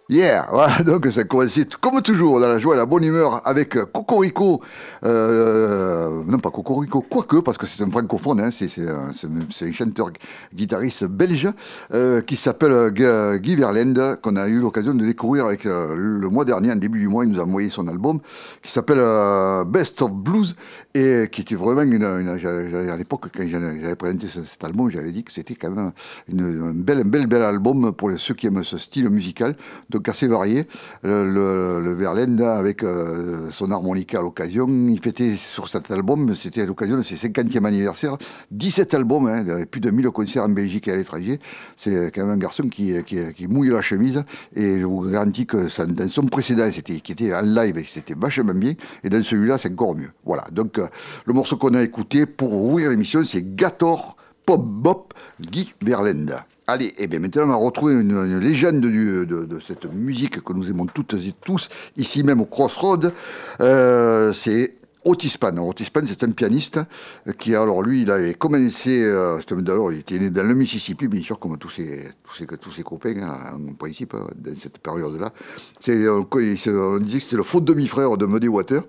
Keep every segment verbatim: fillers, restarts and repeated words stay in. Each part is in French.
Yeah, voilà, donc ça commençait t- comme toujours dans la joie et la bonne humeur avec euh, Cocorico, euh, non pas Cocorico, quoique, parce que c'est un francophone, hein, c'est, c'est, un, c'est un- c'est un chanteur guitariste belge euh, qui s'appelle euh, Guy Guy Verlinde, qu'on a eu l'occasion de découvrir avec euh, le mois dernier, en début du mois, il nous a envoyé son album qui s'appelle euh, Best of Blues et qui était vraiment une, une- j'avais- j'avais- à l'époque quand j'avais j'avais présenté ce- cet album, j'avais dit que c'était quand même une, un bel, un bel, bel album pour les- ceux qui aiment ce style musical. Donc assez varié. Le, le, le Verlaine, avec euh, son harmonica à l'occasion, il fêtait sur cet album, c'était à l'occasion de ses cinquantième anniversaire, dix-sept albums, hein, plus de mille concerts en Belgique et à l'étranger. C'est quand même un garçon qui, qui, qui mouille la chemise, et je vous garantis que ça, dans son précédent, c'était, qui était en live, c'était vachement bien, et dans celui-là, c'est encore mieux. Voilà, donc euh, le morceau qu'on a écouté pour ouvrir l'émission, c'est Gator Pop Bop Guy Verlinde. Allez, et bien maintenant on va retrouver une, une légende du, de, de cette musique que nous aimons toutes et tous, ici même au Crossroads. Euh, c'est Otis Spann. Otis Spann, c'est un pianiste qui, alors lui, il avait commencé, euh, d'abord, il était né dans le Mississippi, bien sûr, comme tous ses, tous ses, tous ses copains, hein, en principe, hein, dans cette période-là. C'est, on, on disait que c'était le faux demi-frère de Muddy Waters,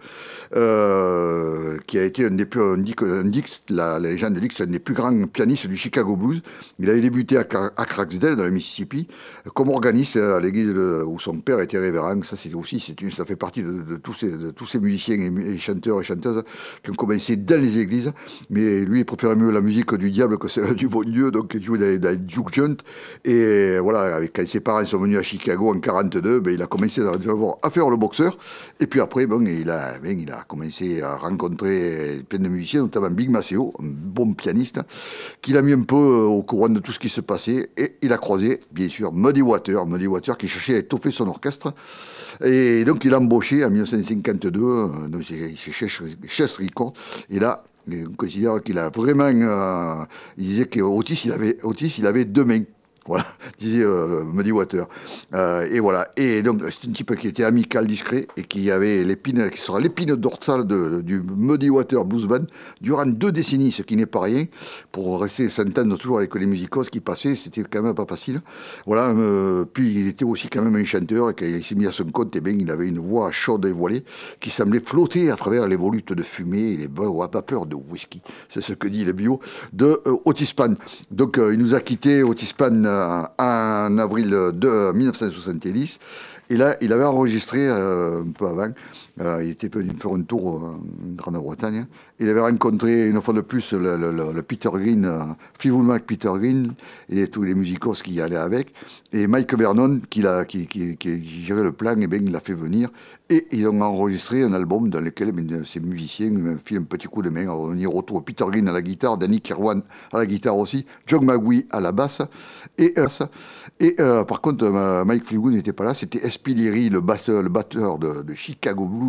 euh, qui a été un des plus, on dit que, on dit que la, la légende dit que c'est un des plus grands pianistes du Chicago Blues. Il avait débuté à, à Clarksdale, dans le Mississippi, comme organiste à l'église de, où son père était révérend. Ça, c'est aussi, c'est une, ça fait partie de, de, tous ces, de tous ces musiciens et, et chanteurs et chanteuses qui ont commencé dans les églises. Mais lui, il préférait mieux la musique du diable que celle du bon Dieu, donc il jouait dans, dans les juke joints. Et voilà, avec, quand ses parents sont venus à Chicago en quarante-deux, ben, il a commencé à, à faire le boxeur. Et puis après, bon, il, a, ben, il a commencé à rencontrer plein de musiciens, notamment Big Maceo, un bon pianiste, qui l'a mis un peu au courant de tout ce qui se passait. Et il a croisé, bien sûr, Muddy Waters, Muddy Waters qui cherchait à étoffer son orchestre. Et donc, il a embauché en mille neuf cent cinquante-deux, euh, donc chez Chess Records. Et là, on considère qu'il a vraiment... Euh, il disait qu'Otis, il avait, Otis, il avait deux mains. Voilà, disait euh, Muddy Waters. Euh, et voilà. Et donc, c'est un type qui était amical, discret, et qui avait l'épine, qui sera l'épine dorsale de, du Muddy Waters Blues Band durant deux décennies, ce qui n'est pas rien. Pour rester s'entendre toujours avec les musicos qui passaient, c'était quand même pas facile. Voilà. Euh, puis, il était aussi quand même un chanteur, et quand il s'est mis à son compte, eh bien, il avait une voix chaude et voilée qui semblait flotter à travers les volutes de fumée et les vapeurs de whisky. C'est ce que dit les bio de euh, Otis Spann. Donc, euh, il nous a quitté, Otis Spann, en avril de mille neuf cent soixante-dix. Et là, il avait enregistré euh, un peu avant. Euh, il était venu faire un tour en Grande-Bretagne. Il avait rencontré une fois de plus le, le, le, le Peter Green, euh, Fleetwood Mac Peter Green et tous les musicos qui y allaient avec. Et Mike Vernon, qui, l'a, qui, qui, qui gérait le plan, et bien, il l'a fait venir. Et ils ont enregistré un album dans lequel ben, ces musiciens me filent un petit coup de main. Alors, on y retrouve Peter Green à la guitare, Danny Kirwan à la guitare aussi, John McGuee à la basse. Et, euh, et euh, par contre, euh, Mike Fleetwood n'était pas là, c'était S P Leary, le batteur, le batteur de, de Chicago Blues.